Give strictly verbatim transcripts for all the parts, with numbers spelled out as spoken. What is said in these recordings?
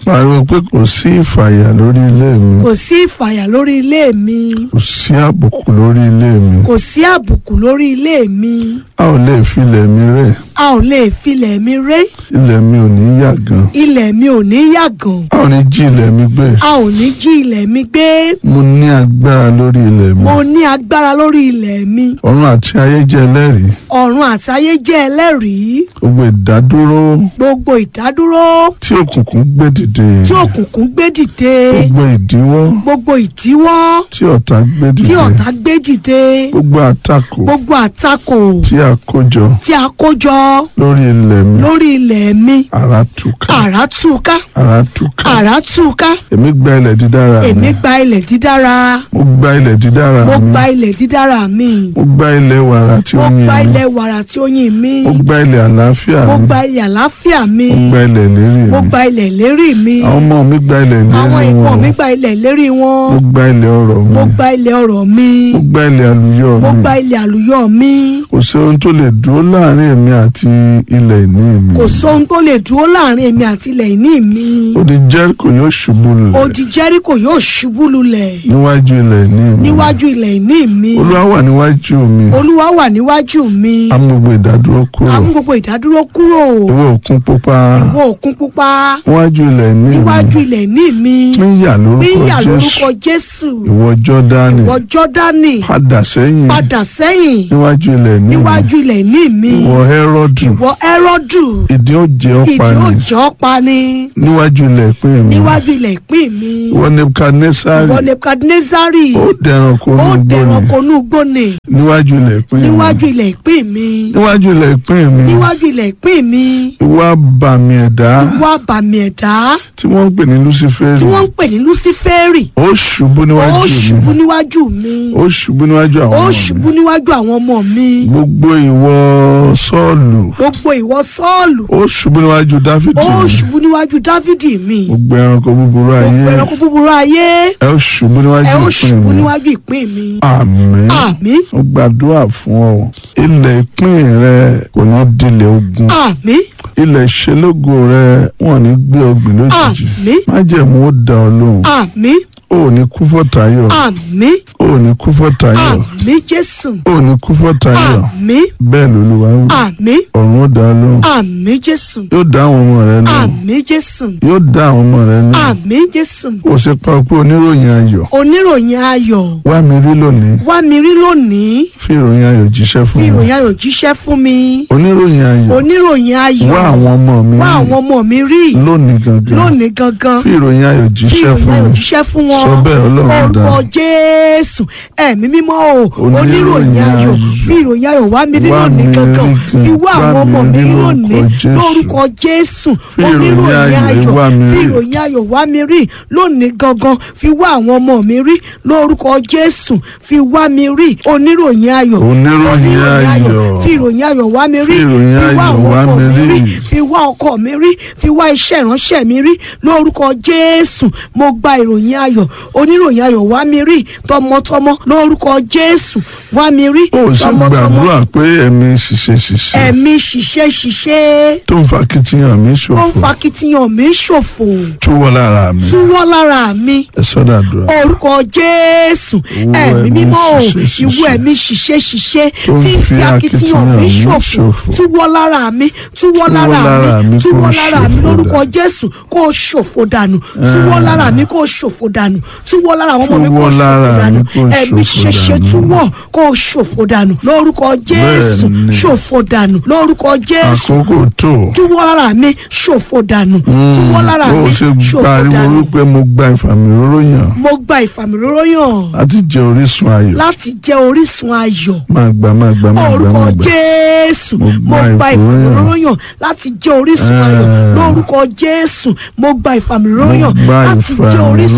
pariwo pé kò sí ìfàyà lórí ilé mi. kò sí ìfàyà lórí ilé mi. kò sí àbùkù lórí ilé mi. kò sí àbùkù lórí ilé mi. a ò lè filẹ̀ mi rẹ̀. a ò lè filẹ̀ mi ré. ilẹ̀ mi ò ní yà gan. ilẹ̀ mi ò ní yàgàn. a ò ní jí ilẹ̀ mi gbé. a ò ní jí ilẹ̀ mi gbé. mo ní agbára lórí ilẹ̀ mi. mo ní agbára lórí ilẹ̀ mi. ọ̀run àti ayé jẹ́ ẹlẹ́rìí. ọ̀run àti ayé jẹ́ ẹlẹ́rìí. gbogbo ìdádúró. gbogbo ìdádúró. tí òkùnkùn gbé dìde. tí òkùnkùn gbé dìde. gbogbo ìdíwọ́. gbogbo ìdíwọ́. tí ọ̀tá gbé dìde. tí ọ̀tá gbé dìde. gbogbo àtakò. gbogbo àtakò. tí a kójọ. tí a kójọ. lórí ilẹ̀ mi. lórí ilẹ̀ mi. àrá túká. àrá túká. àrá túká. àrá túká. èmi gba ilẹ̀ dídára mi. èmi gba ilẹ̀ dídára. mo gba ilẹ̀ dídára mo mi. gba ilẹ̀ dídára mi. mo gba ilẹ̀ wàrà tí mo ó yin gba mi. ilẹ̀ wàrà tí ó yin mi. mo gba ilẹ̀ àlàáfíà mo mi. gba ilẹ̀ àlàáfíà mi. mo gba ilẹ̀ ìlérí mo mi. gba ilẹ̀ ìlérí mi. àwọn ọmọ mi gba ilẹ̀ àwọn ìlérí ìpọ́n wọn. mi gba ilẹ̀ ìlérí wọn. mo gba ilẹ̀ ọrọ̀ mi. mo gba ilẹ̀ ọrọ̀ mi. mo gba ilẹ̀ àlùyọ mo mi. gba ilẹ̀ àlùyọ mi. kò sí ohun tó lè dúró láàrin èmi àti ilẹ̀ ìní mi. kò sóhun tó lè dúró láàrin èmi àti ilẹ̀ ìní mi. odi Jẹ́ríkò yóò ṣubú lulẹ̀. odi Jẹ́ríkò yóò ṣubú lulẹ̀. níwájú ilẹ̀ ìní mi. níwájú ilẹ̀ ìní mi. Olúwa wà níwájú mi. Olúwa wà níwájú mi. a mú gbogbo ìdádúró kúrò. a mú gbogbo ìdádúró kúrò. ìwọ òkun pupa. ìwọ òkun pupa. níwájú ilẹ̀ ìní mi. níwájú ilẹ̀ ìní mi. pínyà pínyà lórúkọ lórúkọ Jésù. Jésù. ìwọ Jọ́dánì. ìwọ Jọ́dánì. padà sẹ́yìn. padà sẹ́yìn. níwájú ilẹ̀ ìní mi. níwájú ilẹ̀ ìní mi. ìwọ Hẹ́rọ́dù. ìwọ Hẹ́rọ́dù. ìdí ó jẹ ọ́ ìdí pa ó ni. jẹ ọ́ pa ni. níwájú ilẹ̀ ìpín mi. níwájú ilẹ̀ ìpín mi. ìwọ Nebukadnesari. ìwọ Nebukadnesari. ó dẹranko ó ní dẹranko gbóni. nú gbóni. níwájú ilẹ̀ ìpín mi. níwájú ilẹ̀ ìpín mi. níwájú ilẹ̀ ìpín mi. níwájú ilẹ̀ ìpín mi. ìwọ abàmì ẹ̀dá. ìwọ àbàmì ẹ̀dá. tí wọ́n ń pè ní Lúsíférì. tí wọ́n ń pè ní Lúsíférì. ó ṣubú níwájú ó mi. ṣubú níwájú mi. ó ṣubú níwájú àwọn ó ọmọ ṣubú mi. níwájú àwọn ọmọ mi. gbogbo ìwọ Sọ́ọ̀lù. gbogbo ìwọ Sọ́ọ̀lù. ó ṣubú níwájú Dáfídì ó mi. ṣubú níwájú Dáfídì mi. gbogbo ẹranko búburú ayé. gbogbo ẹranko búburú ayé. ẹ ó ṣubú níwájú ẹ ó ìpín ṣubú mi. níwájú ìpín mi. àmín. àmín. ó gbàdúrà fún ọ. ilẹ̀ ìpín rẹ kò ní dilẹ̀ ogun. àmín. ilẹ̀ ìṣelógo rẹ wọn ò ní gbé ọgbìn lójijì. àmín. májẹ̀mú ó dá ọ lóhùn. àmín. ó ní kú fọ́tayọ̀. àmín. ó ní kú fọ́tayọ̀. àmín Jésù. ó ní kú fọ́tayọ̀. àmín. bẹ́ẹ̀ lolúwa wí. àmín. ọ̀run ó dá ọ lóhùn. àmín Jésù. yóò dá àwọn ọmọ rẹ lóhùn. àmín Jésù. yóò dá àwọn ọmọ rẹ lóhùn. àmín Jésù. ó ṣe pa pé oníròyìn ayọ̀. oníròyìn ayọ̀. wá mi rí lónìí. wá mi rí lónìí. fi ìròyìn ayọ̀ jíṣẹ́ fún fi mi. ìròyìn ayọ̀ jíṣẹ́ fún mi. oníròyìn ayọ̀. oníròyìn ayọ̀. wá àwọn ọmọ mi wá rí. àwọn ọmọ mi rí. lónìí gangan. lónìí gangan. fi ìròyìn ayọ̀ fi jíṣẹ́ ìròyìn fún ayọ̀ mi. jíṣẹ́ fún wọn. sọ bẹ́ẹ̀ Ọlọ́run dá. orúkọ Jésù ẹ̀mí mímọ́ o Oníròyìn oníròyìn ayọ̀ ayọ̀. fi ìròyìn ayọ̀ wá mi rí Wá lónìí mi rí gangan gan- fi wá wá àwọn ọmọ mi mi rí rí lórúkọ lónìí Jésù. lórúkọ Jésù Fi ìròyìn oníròyìn ayọ̀ ayọ̀ wá mi fi rí. ìròyìn ayọ̀ wá mi rí lónìí gangan fi wá àwọn ọmọ mi rí lórúkọ Jésù fi wá mi rí oníròyìn ayọ̀ Oníròyìn ayọ̀. fi ìròyìn ayọ̀ wá mi rí Fi ìròyìn fi wá ayọ̀ àwọn wá ọmọ mi mi rí rí. fi wá ọkọ mi rí fi wá iṣẹ́ ìránṣẹ́ mi rí lórúkọ Jésù mo gba ìròyìn ayọ̀ oníròyìn ayọ̀ wá mi rí tọmọtọmọ lórúkọ Jésù wá mi rí ó ṣe gbàdúrà pé ẹ̀mí ṣiṣẹ́ ṣiṣẹ́. ẹ̀mí ṣiṣẹ́ ṣiṣẹ́ tó ń fa kitiyan mi ó ń ṣòfò. fa kitiyan mi ṣòfò túwọ́ lára mi. túwọ́ lára mi ẹ sọ́dà dùn. orúkọ Jésù Ìwọ ẹ̀mí ẹ̀mí mímọ́ o ṣiṣẹ́ ìwọ ṣiṣẹ́. ẹ̀mí ṣiṣẹ́ ṣiṣẹ́ Tó ń tí ń fi fi akitiyan mi akitiyan mi ṣòfò ṣòfò. túwọ́ lára mi túwọ́ lára mi túwọ́ lára mi lórúkọ Jésù kó o ṣòfò dànù túwọ́ lára mi kó o ṣòfò dànù túwọ́ lára àwọn ọmọ mi kó o Túwọ́ ṣòfò lára dànù mi kó o ẹ̀mí ṣòfò ṣẹṣẹ dànù. túwọ́ kó o ṣòfò dànù lórúkọ Jésù Bẹ́ẹ̀ni. ṣòfò dànù lórúkọ Jésù àkókò tó. túwọ́ lára mi ṣòfò dànù túwọ́ lára ó mi ṣe ṣòfò pariwo dànù wípé mo gba ìfàmì òróró yàn mo gba ìfàmìróró yàn láti jẹ orísun ayọ̀. láti jẹ́ orísun ayọ̀ máa gbà máa gbà máa gbà orúkọ máa gbà. Jésù Mo mo gba gba ìfòròyàn. ìfàmìróró láti jẹ́ orísun Eh. ayọ̀ lórúkọ Jésù mo gba ìfàmìróró Mo gba láti jẹ́ orísun ìfàmìróró ayọ̀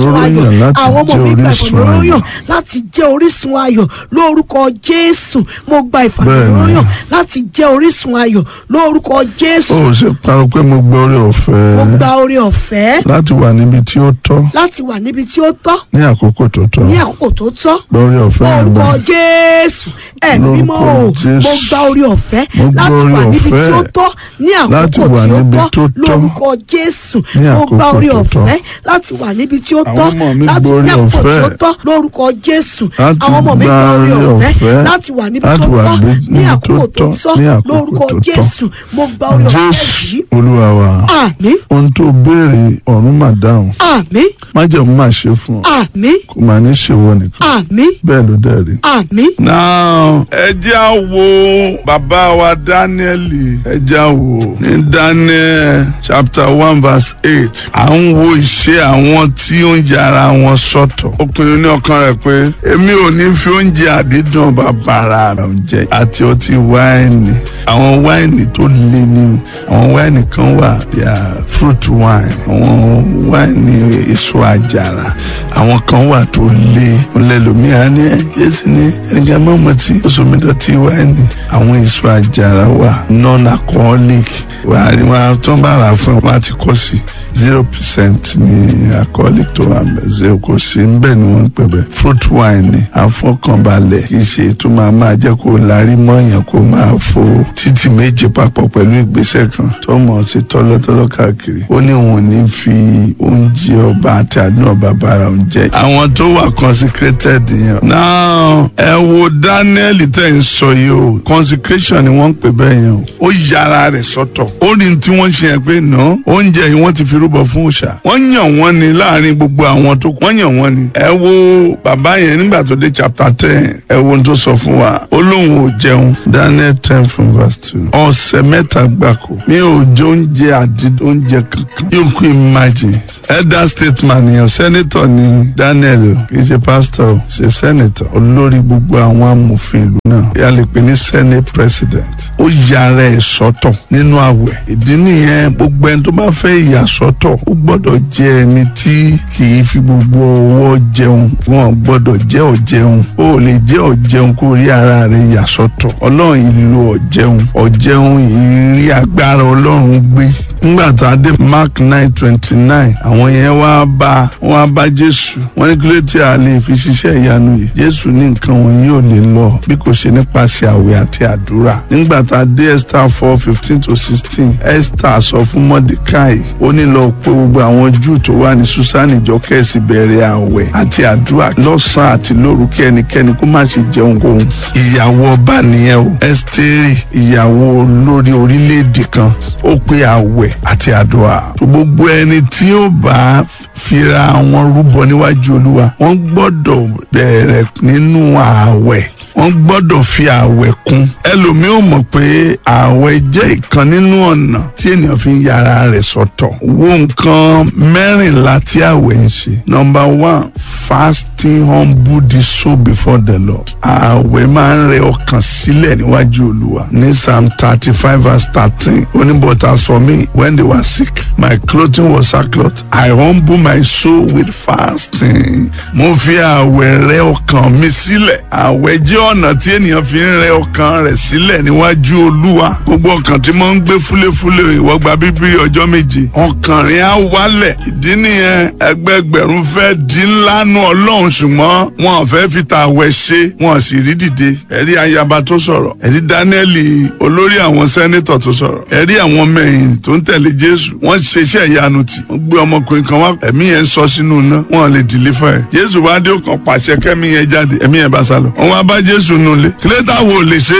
àwọn ọmọ mi gba ìfàmìlóyàn láti jẹ́ orísun ayọ̀ lórúkọ Jésù. Mo gba ìfàmìlóyàn láti jẹ́ orísun ayọ̀ lórúkọ Jésù. ó ṣe parọ́ pé mo gba oore ọ̀fẹ́. Mo gba oore ọ̀fẹ́ láti wà níbi tí ó tọ́. láti wà níbi tí ó tọ́. ní àkókò tó tọ́. ní àkókò tó tọ́. lórí ọ̀fẹ́ yẹn lórúkọ bẹ́ẹ̀. Jésù. Ẹ̀mí mímọ́ o, mo gba oore ọ̀fẹ́ láti wà níbi tí ó tọ́ ní àkókò tí ó tọ́ lórúkọ Jésù. Mo gba oore ọ̀fẹ́ láti wà níbi tí ó tọ́ láti ní àkókò tí ó tọ́ lórúkọ Jésù. Àwọn ọmọ mi gba oore ọ̀fẹ́ láti wà níbi tó tọ́ ní àkókò tó tọ́ lórúkọ Jésù. Mo gba oore ọ̀fẹ́ yìí. Olúwa wa. Àmín. Ohun tó béèrè ọ̀run mà dáhùn. Àmín. májẹ̀mú máa ṣe fún ọ. Àmín. kò máa ní ṣèwọ nìkan. Àmín. bẹ́ẹ̀ ló dẹ̀ rí. Àmín. Now ẹ jẹ́ á wo bàbá wa Dáníẹ́lì. ẹ jẹ́ á wo ní Daniel chapter one verse eight. à ń wo ìṣe àwọn tí ó ń jẹ ara wọn sọ́tọ̀. ó pinnu ní ọkàn rẹ̀ pé èmi ò ní fi oúnjẹ àdídùn bàbàrà oúnjẹ àti ọtí wáìnì. àwọn wáìnì tó le ní àwọn wáìnì kan wà bí i fruit wine, àwọn wáìnì èso àjàrà, àwọn kan wà tó le. ọlẹ́lòmíà ní yéésì ní ẹnìkan mọ́mọ́ tí ó sọmi dọ̀tí wáìnì. àwọn èso àjàrà wà non-alcoholic wà á rí wọn tó ń bá rà fún wọn láti kọ́ sí zero percent ní alcoholic tó wà mẹ́ zero kò sí nbẹ̀ ni wọ́n ń pè bẹ́ẹ̀. fruit wine ni àfọkànbalẹ̀ kì í ṣe tó máa máa jẹ́ kó larí mọ́yàn kó máa fo títì méje papọ̀ pẹ̀lú ìgbésẹ̀ kan tó mọ̀ sí tọ́lọ́tọ́lọ́ káàkiri. ó ní òun ò ní fi oúnjẹ ọba àti àdúrà ọba bára oúnjẹ. àwọn tó wà consecrated yẹn. now ẹ wo Daniel tẹ̀ ń sọ yìí o consecration ni wọ́n ń pè bẹ́ẹ̀ yẹn o. ó yára rẹ̀ sọ́tọ̀. ó ní tí wọ́n ṣe yẹn pé ná oúnjẹ yìí wọ́n ti fi rúbọ fún òòṣà. wọ́n yàn wọ́n ni láàrin gbogbo àwọn tó wọ́n yàn wọ́n ni. ẹ wo bàbá yẹn nígbà tó dé chapter ten ẹ wo ohun tó sọ fún wa. ó lóun ò jẹun Daniel ten from verse two. ọ̀sẹ̀ mẹ́ta gbáko mi ò jẹ oúnjẹ àdí oúnjẹ kankan. yóò kú imagine. elder statesman yẹn senator ni Daniel kì í ṣe pastor ṣe senator olórí gbogbo àwọn amòfin ìlú náà. ìyá lè pè ní senate president. ó yára ẹ̀ sọ́tọ̀ nínú àwẹ̀. ìdí nìyẹn gbogbo ẹni tó bá fẹ́ ìyàsọ́tọ̀ ó gbọ́dọ̀ jẹ́ ẹni tí kì í fi gbogbo ọwọ́ jẹun. wọn gbọ́dọ̀ jẹ́ ọ̀jẹun. ó lè jẹ́ ọ̀jẹun kó rí ara rẹ̀ ìyàsọ́tọ̀. ọlọ́run ìlú ọ̀jẹun ọ̀jẹun ìrírí agbára ọlọ́run gbé. nígbà tá a dé Mark nine twenty nine àwọn yẹn wá bá wọn bá Jésù. wọ́n ní kí ló tí a lè fi ṣiṣẹ́ ìyanu yìí. Jésù ní nǹkan wọn yóò lè lọ bí kò ṣe nípasẹ̀ àwẹ̀ àti àdúrà. nígbà tá a dé Esther four fifteen to sixteen Esther sọ fún Mọ́dékáì ó ní lọ pé gbogbo àwọn Júù tó wà ní Súsánì jọ kẹ́sì bẹ̀rẹ̀ àwẹ̀ àti àdúrà lọ́sàn-án àti lóru kí ẹnikẹ́ni kó má ṣe jẹun kóhun. ìyàwó ọba nìyẹn o Ẹ́sítérì ìyàwó olórí orílẹ̀-èdè kan ó pé àwẹ̀ àti àdúrà. gbogbo ẹni tí ó bá fira wọn rúbọ níwájú Olúwa wọ́n gbọ́dọ̀ bẹ̀rẹ̀ nínú àwẹ̀. wọ́n gbọ́dọ̀ fi àwẹ̀ kún. ẹlòmíì ò mọ̀ pé àwẹ̀ jẹ́ ìkan nínú ọ̀nà tí ènìyàn fi ń yára rẹ̀ sọ́tọ̀. wo nǹkan mẹ́rìnlá tí àwẹ̀ ń ṣe. number one fasting humble the soul before the Lord. àwẹ̀ máa ń rẹ ọkàn sílẹ̀ níwájú Olúwa. ní Psalm thirty five verse thirteen ó ní but as for me when they were sick my clothing was sackcloth I humble my soul with fasting. mo fi àwẹ̀ rẹ ọkàn mi sílẹ̀. àwẹ̀ jẹ́ ọ̀nà tí ènìyàn fi ń rẹ ọkàn rẹ̀ sílẹ̀ níwájú Olúwa. gbogbo ọkàn tí mo ń gbé fúlefúle ìwọ gba bíbélì ọjọ́ méje ọkàn rẹ̀ á wálẹ̀. ìdí nìyẹn ẹgbẹgbẹ̀rún fẹ́ di ńlá nú Ọlọ́run ṣùgbọ́n wọn ò fẹ́ fi ta àwẹ̀ ṣe wọn sì rí dìde. ẹ̀rí ayaba tó sọ̀rọ̀ ẹ̀rí Dáníẹ́lì olórí àwọn sẹ́nétọ̀ tó sọ̀rọ̀ ẹ̀rí àwọn mẹ́yìn tó ń tẹ̀lé Jésù wọ́n ṣe iṣẹ́ ìyanu tì wọ́n gbé ọmọkùnrin kan wá ẹ̀mí yẹn sọ sínú iná wọn lè dìlé fún ẹ. Jésù wá dé ọkàn pàṣẹ kẹ́mi yẹn jáde ẹ̀mí yẹn bá sá lọ. wọ́n wá bá Jésù nulẹ̀ kílẹ̀tà wo lè ṣe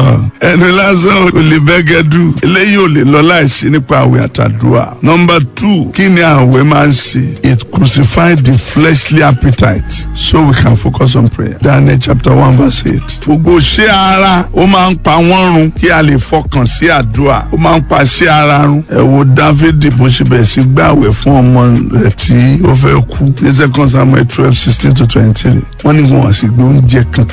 ẹni lásán ò lè bẹ́gẹ́dù eléyìí ò lè lọ láìsí nípa àwẹ̀ àtàdúrà. number two kí ni àwẹ̀ máa ń ṣe? it crucified the fleshly appetite so we can focus on prayer. Daniel chapter one verse eight. gbogbo ṣé ara ó máa ń pa wọ́n run kí a lè fọkàn sí àdúrà. ó máa ń pa ṣé ara run. ẹ wo Dáfídì bó ṣe bẹ̀rẹ̀ sí gbààwẹ̀ fún ọmọ rẹ̀ tí ó fẹ́ kú ní second Samuel twelve sixteen to twenty three. wọ́n ní wọn sì gbé oúnjẹ kankan wá sí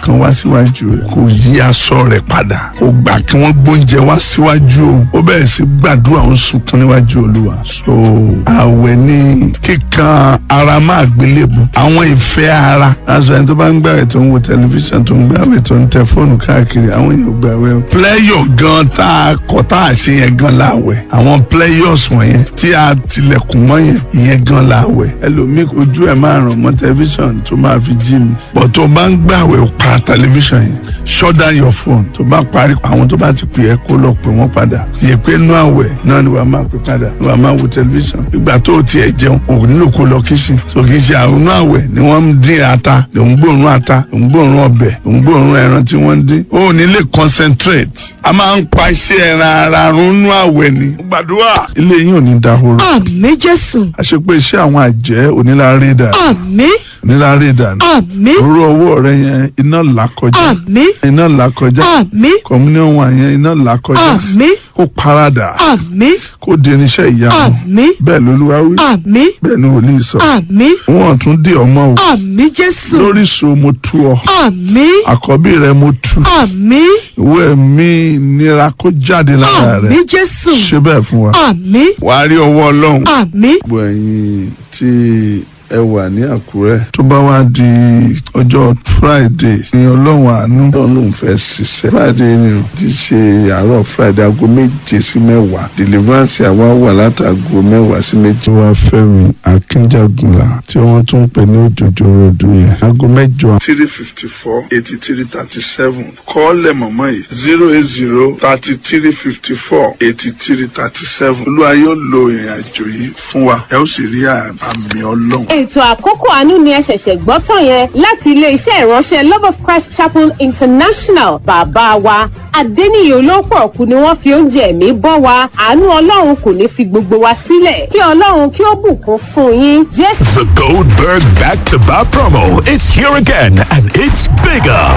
síwájú rẹ̀ kò yí aṣọ rẹ̀ padà kò gbà kí wọ́n gbóúnjẹ wá síwájú òun ó bẹ̀rẹ̀ sí gbàdúrà ó ń sunkún níwájú olúwa. so àwẹ̀ ní kíkan ara máa gbélébù àwọn ìfẹ́ ara aṣọ ẹni tó bá ń gbàwẹ̀ tó ń wo tẹlifíṣàn tó ń gbàwẹ̀ tó ń tẹ fóònù káàkiri àwọn èèyàn gbàwẹ̀ players gan tá a kọ tá a ṣe yẹn gan láwẹ̀ àwọn players wọ̀nyẹn tí a tilẹ̀kùn mọ́ yẹn ìyẹn gan láwẹ̀ ẹlòmíì ojú ẹ̀ máa ràn mọ́ tẹlifíṣàn tó máa fi jí mi bọ̀ tó bá ń gbàwẹ̀ pa tẹlifíṣàn yẹn shut down your phone tó bá parí àwọn tó bá ti pè ẹ́ kó lọ pè wọ́n padà yẹ pé inú àwẹ̀ náà ni wàá máa pè padà ni wàá máa wo tẹlifíṣàn ìgbà tó o tiẹ̀ jẹun o nílò kó lọ kíṣìn so kì í ṣe àwọn inú àwẹ̀ ni wọ́n ń dín ata ló ń gbóòórùn ata ló ń gbóòórùn ọbẹ̀ ló ń gbóòórùn ẹran tí wọ́n ń dín o ò ní lè concentrate a máa ń pa iṣẹ́ ẹran ara run inú àwẹ̀ ni gbàdúrà ilé yín ò ní dahoro. àmín Jésù. àṣepé iṣẹ́ àwọn àjẹ́ onílárí dà. àmín. onílárí dà. àmín. orú ọwọ́ rẹ yẹn iná là kọjá. àmín. iná là kọjá. àmín. communion wà yẹn iná là kọjá. àmín. kó paradà. àmín. kó di irinṣẹ́ ìyanu. àmín. bẹ́ẹ̀ lolúwa wí. àmín. bẹ́ẹ̀ ni wòlíì sọ. àmín. wọn tún dé ọmọ o. àmín Jésù. lórí so mo tú ọ. àmín. àkọ́bí rẹ mo tú. àmín. ìwé mi nira kó jáde lára rẹ. àmín Jésù. ṣe bẹ́ẹ̀ fún wa. àmín. wàá rí ọwọ́ ọlọ́run. àmín. gbogbo ẹ̀yin tí ẹ wà ní Àkúrẹ́ tó bá wá di ọjọ́ Friday ní ọlọ́run àánú ọlọ́run fẹ́ ṣiṣẹ́ Friday ni ti ṣe àárọ̀ Friday aago méje sí mẹ́wàá deliverance àwa wà látàgò mẹ́wàá sí méje. wá Fẹ́mi Akínjàgùnlà tí wọ́n tún ń pè ní òjòjò ròdù yẹn aago mẹ́jọ. three fifty four eighty three thirty seven kọ́ọ̀lẹ̀ mọ̀mọ́ yìí zero eight zero thirty three fifty four eighty three thirty seven olúwa yóò lo ìrìn àjò yìí fún wa ẹ ó sì rí àmì ọlọ́run. ètò àkókò àánú ni ẹ ṣẹ̀ṣẹ̀ gbọ́ tán yẹn láti ilé-iṣẹ́ ìránṣẹ́ Love of Christ Chapel International. bàbá wa Adéníyì Olópọ̀ọ́kú ni wọ́n fi oúnjẹ ẹ̀mí bọ́ wa. àánú ọlọ́run kò ní fi gbogbo wa sílẹ̀. kí ọlọ́run kí ó bùkún fún yín. Jésù. The Goldberg back-to-back promo is here again and it's bigger.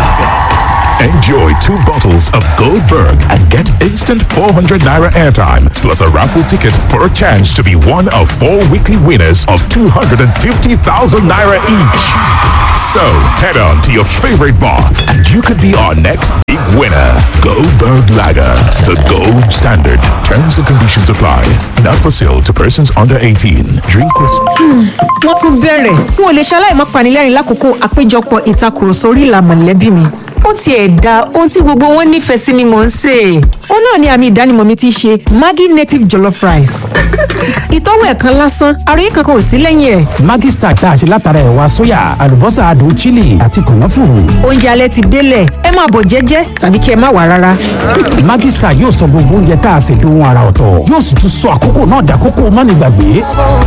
Enjoy two bottles of Goldberg and get instant four hundred naira airtime plus a raffle ticket for a chance to be one of four weekly winners of two hundred fifty thousand naira each. So head on to your favorite bar and you could be our next big winner. Goldberg Lager, the gold standard. Terms and conditions apply. Not for sale to persons under eighteen. Drink responsibly. wọ́n tún bẹ̀rẹ̀ n ò lè ṣaláì má panilẹ́rìn lákòókò àpéjọpọ̀ ìtakùrọ̀sọ orí ìlà mọ̀lẹ́bí mi. ó tiẹ̀ da ohun tí gbogbo wọn nífẹ̀ẹ́ sí ni mò ń sè. ó náà ni àmì ìdánimọ̀ mi ti ṣe Maggi native jollof rice. ìtọ́wò ẹ̀kan lásán àròyé kankan ò sí lẹ́yìn ẹ̀. Maggi Star tá a ṣe látara ẹ̀wà sóyà àlùbọ́sà adùn chili àti kànáfùrù. oúnjẹ alẹ́ ti délẹ̀ ẹ máa bọ̀ jẹ́jẹ́ tàbí kí ẹ má wà rárá. Maggi Star yóò sọ gbogbo oúnjẹ tá a ṣe dohun àrà ọ̀tọ̀ yóò sì tún sọ àkókò náà dàkókò mánigbàgbé.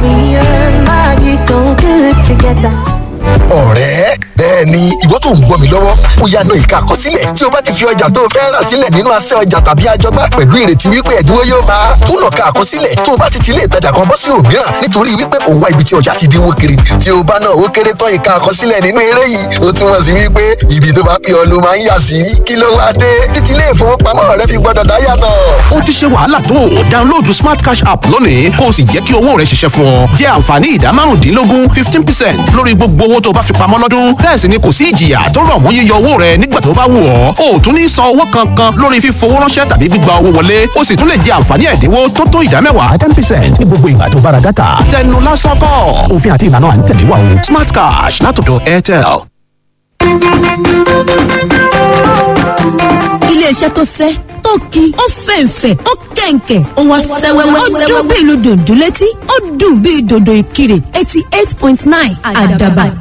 ọ̀rẹ́ bẹ́ẹ̀ ni ìwọ tó ń gbọ́ mi lọ́wọ́ ó yá ná ìka àkọsílẹ̀ tí o bá ti fi ọjà tó o fẹ́ rà sílẹ̀ nínú asẹ́ ọjà tàbí àjọgbá pẹ̀lú ìrètí wípé ẹ̀dínwó yóò bá a tún lọ ka àkọsílẹ̀ tó o bá ti ti ilé ìtajà kan bọ́ sí òmíràn nítorí wípé òun wá ibi tí ọjà ti dínwó kiri tí o bá náà ó kéré tán ìka àkọsílẹ̀ nínú eré yìí ó túmọ̀ sí wípé ibi tó bá pè ọ́ ló máa ń yà sí kí ló wá dé títí ilé ìfowópamọ́ rẹ fi gbọ́dọ̀ dá yàtọ̀. ó ti ṣe wàhálà tó o download smart cash app lónìí kó o sì jẹ́ kí owó rẹ ṣiṣẹ́ fún ọ jẹ́ àǹfààní ìdá márùndínlógún fifteen percent lórí gbogbo owó tó o bá fi pamọ́ lọ́dún bẹ́ẹ̀ sì ni kò sí ìjìyà tó rọ̀ mọ́ yíyọ owó rẹ nígbà tó bá wù ọ́ o ò tún ní san owó kankan lórí fífowó ránṣẹ́ tàbí gbígba owó wọlé o sì tún lè jẹ àǹfààní ẹ̀dínwó tó tó ìdá mẹ́wàá ten percent ní gbogbo ìgbà tó bá ra dátà tẹnu lásán kọ́ òfin àti ìlànà à ń tẹ̀lé wa o smart cash látọ̀dọ̀ Airtel. iléeṣẹ́ tó sẹ́ tó ki ó fẹ̀ǹfẹ̀ ó kẹ̀ǹkẹ̀ ó wá sẹ́wẹ́wẹ́ ó dún bí ìlú dòdò létí ó dùn bí dòdò ìkirè eighty eight point nine àdàbà